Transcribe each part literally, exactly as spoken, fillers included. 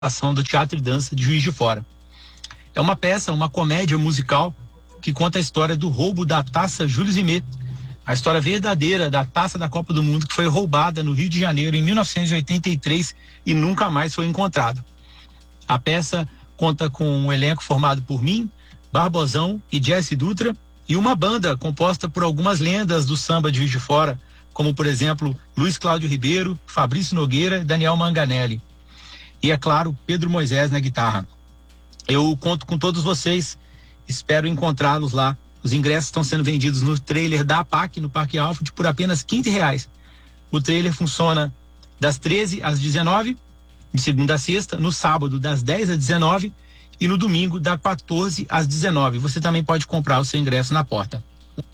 ação do Teatro e Dança de Juiz de Fora. É uma peça, uma comédia musical que conta a história do roubo da Taça Jules Rimet, a história verdadeira da Taça da Copa do Mundo que foi roubada no Rio de Janeiro em mil novecentos e oitenta e três e nunca mais foi encontrada. A peça conta com um elenco formado por mim, Barbosão e Jesse Dutra, e uma banda composta por algumas lendas do samba de Juiz de Fora, como por exemplo Luiz Cláudio Ribeiro, Fabrício Nogueira e Daniel Manganelli. E é claro, Pedro Moisés na guitarra. Eu conto com todos vocês, espero encontrá-los lá. Os ingressos estão sendo vendidos no trailer da A P A C, no Parque Alfred, por apenas quinze reais. O trailer funciona das treze às dezenove, de segunda a sexta, no sábado das dez às dezenove e no domingo das quatorze às dezenove. Você também pode comprar o seu ingresso na porta.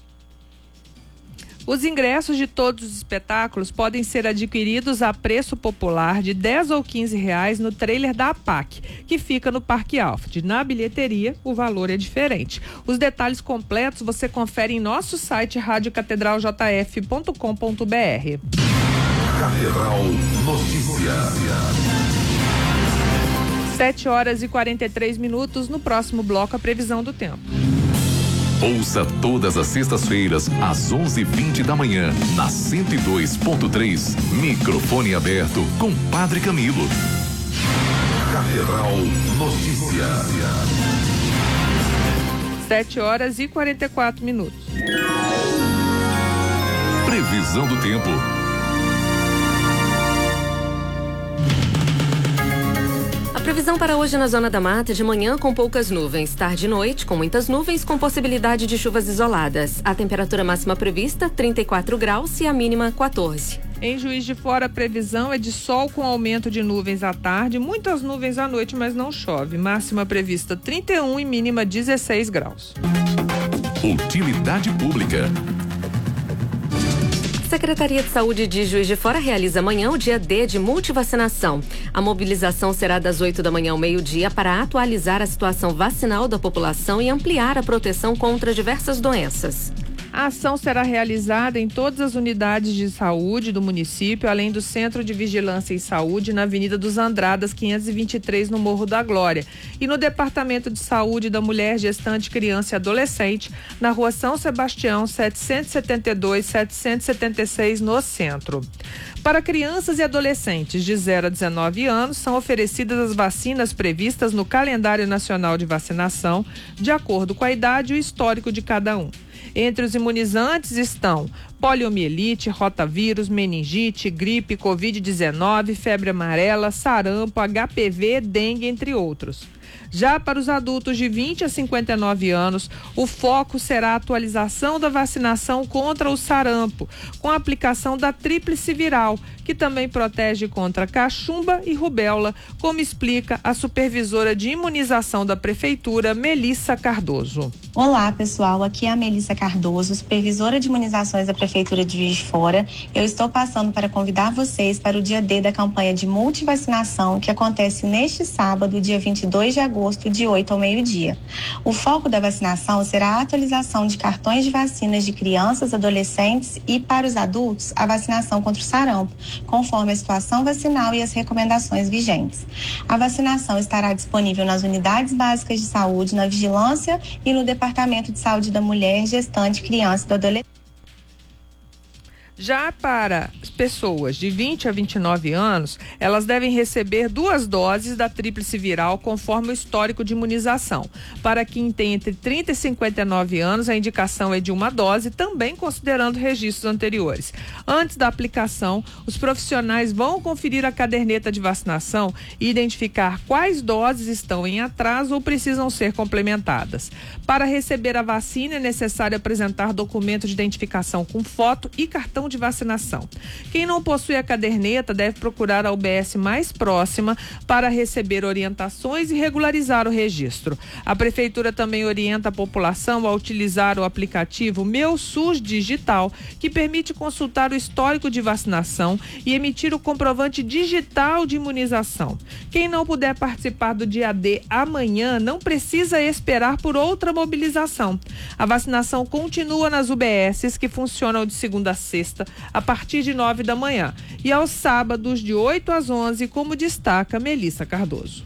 Os ingressos de todos os espetáculos podem ser adquiridos a preço popular de dez ou quinze reais no trailer da A P A C, que fica no Parque Alfred. Na bilheteria, o valor é diferente. Os detalhes completos você confere em nosso site rádio catedral j f ponto com ponto b r. Catedral Notícias. sete horas e quarenta e três minutos. No próximo bloco, a previsão do tempo. Ouça todas as sextas-feiras, às onze e vinte da manhã, na cento e dois ponto três. Microfone aberto com Padre Camilo. Catedral Notícias. sete horas e quarenta e quatro minutos. Previsão do tempo. Previsão para hoje na Zona da Mata, de manhã com poucas nuvens, tarde e noite com muitas nuvens com possibilidade de chuvas isoladas. A temperatura máxima prevista trinta e quatro graus e a mínima quatorze. Em Juiz de Fora, a previsão é de sol com aumento de nuvens à tarde, muitas nuvens à noite, mas não chove. Máxima prevista trinta e um e mínima dezesseis graus. Utilidade pública. Secretaria de Saúde de Juiz de Fora realiza amanhã o dia D de multivacinação. A mobilização será das oito da manhã ao meio-dia para atualizar a situação vacinal da população e ampliar a proteção contra diversas doenças. A ação será realizada em todas as unidades de saúde do município, além do Centro de Vigilância em Saúde, na Avenida dos Andradas, quinhentos e vinte e três, no Morro da Glória, e no Departamento de Saúde da Mulher, Gestante, Criança e Adolescente, na Rua São Sebastião, setecentos e setenta e dois, setecentos e setenta e seis, no centro. Para crianças e adolescentes de zero a dezenove anos, são oferecidas as vacinas previstas no Calendário Nacional de Vacinação, de acordo com a idade e o histórico de cada um. Entre os imunizantes estão poliomielite, rotavírus, meningite, gripe, covid dezenove, febre amarela, sarampo, H P V, dengue, entre outros. Já para os adultos de vinte a cinquenta e nove anos, o foco será a atualização da vacinação contra o sarampo, com a aplicação da tríplice viral, que também protege contra cachumba e rubéola, como explica a supervisora de imunização da Prefeitura, Melissa Cardoso. Olá, pessoal, aqui é a Melissa Cardoso, supervisora de imunizações da Prefeitura de Juiz de Fora. Eu estou passando para convidar vocês para o dia D da campanha de multivacinação, que acontece neste sábado, dia vinte e dois de agosto, de oito ao meio-dia. O foco da vacinação será a atualização de cartões de vacinas de crianças, adolescentes e, para os adultos, a vacinação contra o sarampo, conforme a situação vacinal e as recomendações vigentes. A vacinação estará disponível nas unidades básicas de saúde, na vigilância e no Departamento de Saúde da Mulher, Gestante, Criança e do Adolescente. Já para as pessoas de vinte a vinte e nove anos, elas devem receber duas doses da tríplice viral conforme o histórico de imunização. Para quem tem entre trinta e cinquenta e nove anos, a indicação é de uma dose, também considerando registros anteriores. Antes da aplicação, os profissionais vão conferir a caderneta de vacinação e identificar quais doses estão em atraso ou precisam ser complementadas. Para receber a vacina, é necessário apresentar documento de identificação com foto e cartão de vacinação. Quem não possui a caderneta deve procurar a U B S mais próxima para receber orientações e regularizar o registro. A Prefeitura também orienta a população a utilizar o aplicativo Meu SUS Digital, que permite consultar o histórico de vacinação e emitir o comprovante digital de imunização. Quem não puder participar do dia D amanhã não precisa esperar por outra mobilização. A vacinação continua nas U B Ss, que funcionam de segunda a sexta posta a partir de nove da manhã. E aos sábados, de oito às onze, como destaca Melissa Cardoso.